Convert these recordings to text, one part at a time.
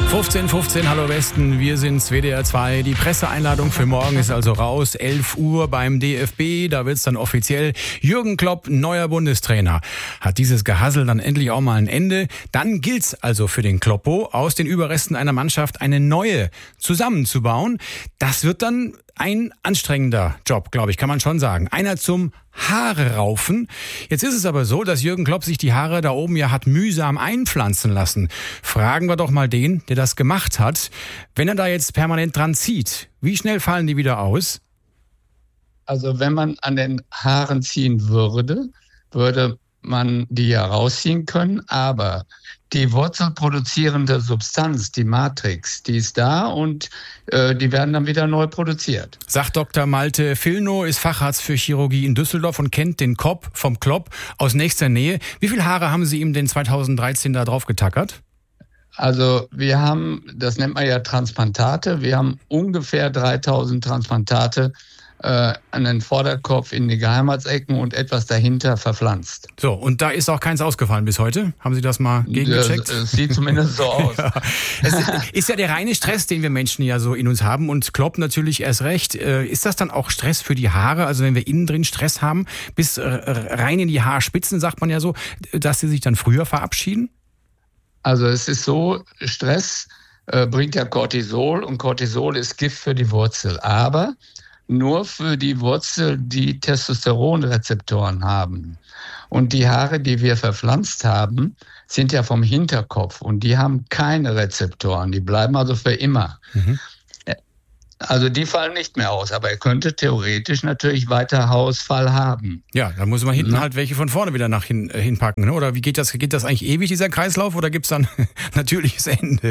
15, Hallo Westen, wir sind's, WDR 2. Die Presseeinladung für morgen ist also raus, 11 Uhr beim DFB, da wird's dann offiziell. Jürgen Klopp, neuer Bundestrainer. Hat dieses Gehassel dann endlich auch mal ein Ende? Dann gilt's also für den Kloppo, aus den Überresten einer Mannschaft eine neue zusammenzubauen. Das wird dann ein anstrengender Job, glaube ich, kann man schon sagen. Einer zum Haare raufen. Jetzt ist es aber so, dass Jürgen Klopp sich die Haare da oben ja hat mühsam einpflanzen lassen. Fragen wir doch mal den, der das gemacht hat. Wenn er da jetzt permanent dran zieht, wie schnell fallen die wieder aus? Also wenn man an den Haaren ziehen würde, würde man die ja rausziehen können, aber die wurzelproduzierende Substanz, die Matrix, die ist da und die werden dann wieder neu produziert. Sagt Dr. Malte Filnow, ist Facharzt für Chirurgie in Düsseldorf und kennt den Kopf vom Klopp aus nächster Nähe. Wie viele Haare haben Sie ihm denn 2013 da drauf getackert? Also wir haben, das nennt man ja Transplantate, wir haben ungefähr 3000 Transplantate an den Vorderkopf, in die Geheimratsecken und etwas dahinter verpflanzt. So, und da ist auch keins ausgefallen bis heute? Haben Sie das mal gegengecheckt? Es sieht zumindest so aus. Ja. Es ist ja der reine Stress, den wir Menschen ja so in uns haben und Klopp natürlich erst recht. Ist das dann auch Stress für die Haare? Also wenn wir innen drin Stress haben, bis rein in die Haarspitzen, sagt man ja so, dass sie sich dann früher verabschieden? Also es ist so, Stress bringt ja Cortisol und Cortisol ist Gift für die Wurzel. Aber nur für die Wurzel, die Testosteronrezeptoren haben. Und die Haare, die wir verpflanzt haben, sind ja vom Hinterkopf und die haben keine Rezeptoren. Die bleiben also für immer. Mhm. Also die fallen nicht mehr aus, aber er könnte theoretisch natürlich weiter Haarausfall haben. Ja, dann muss man hinten halt welche von vorne wieder nach hinpacken. Ne? Oder wie geht das? Geht das eigentlich ewig, dieser Kreislauf, oder gibt's dann natürliches Ende?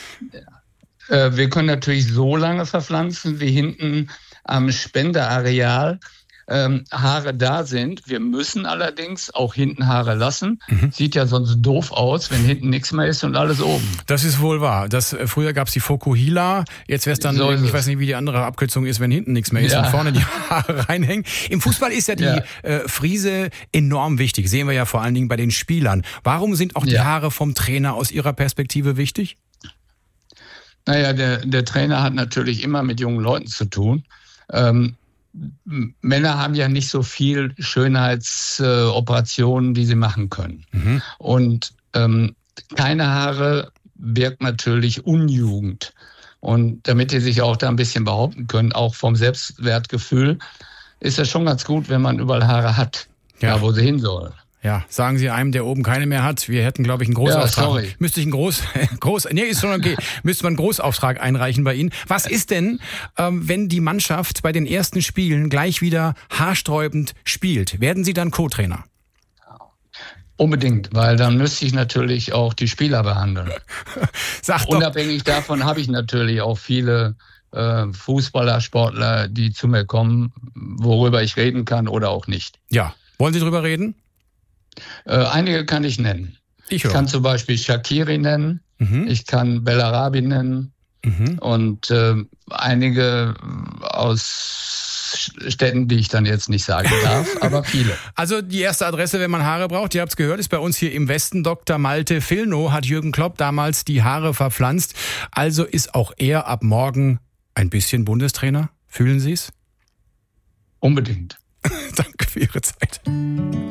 Wir können natürlich so lange verpflanzen, wie hinten am Spendeareal Haare da sind. Wir müssen allerdings auch hinten Haare lassen. Sieht ja sonst doof aus, wenn hinten nichts mehr ist und alles oben. Das ist wohl wahr. Früher gab es die Fokuhila, jetzt wäre es dann, ich weiß nicht, wie die andere Abkürzung ist, wenn hinten nichts mehr ist und vorne die Haare reinhängen. Im Fußball ist ja die Frise enorm wichtig, sehen wir ja vor allen Dingen bei den Spielern. Warum sind auch die Haare vom Trainer aus Ihrer Perspektive wichtig? Naja, der Trainer hat natürlich immer mit jungen Leuten zu tun. Männer haben ja nicht so viel Schönheitsoperationen, die sie machen können. Mhm. Und keine Haare wirkt natürlich Unjugend. Und damit die sich auch da ein bisschen behaupten können, auch vom Selbstwertgefühl, ist es schon ganz gut, wenn man überall Haare hat, da wo sie hin sollen. Ja, sagen Sie einem, der oben keine mehr hat, wir hätten, glaube ich, einen Großauftrag. Ja, sorry. Müsste ich ist schon okay. Müsste man einen Großauftrag einreichen bei Ihnen. Was ist denn, wenn die Mannschaft bei den ersten Spielen gleich wieder haarsträubend spielt? Werden Sie dann Co-Trainer? Unbedingt, weil dann müsste ich natürlich auch die Spieler behandeln. Unabhängig davon habe ich natürlich auch viele Fußballer, Sportler, die zu mir kommen, worüber ich reden kann oder auch nicht. Ja, wollen Sie drüber reden? Einige kann ich nennen. Ich kann zum Beispiel Shaqiri nennen, ich kann Bellarabi nennen und einige aus Städten, die ich dann jetzt nicht sagen darf, aber viele. Also die erste Adresse, wenn man Haare braucht, ihr habt es gehört, ist bei uns hier im Westen. Dr. Malte Filnow hat Jürgen Klopp damals die Haare verpflanzt. Also ist auch er ab morgen ein bisschen Bundestrainer? Fühlen Sie es? Unbedingt. Danke für Ihre Zeit.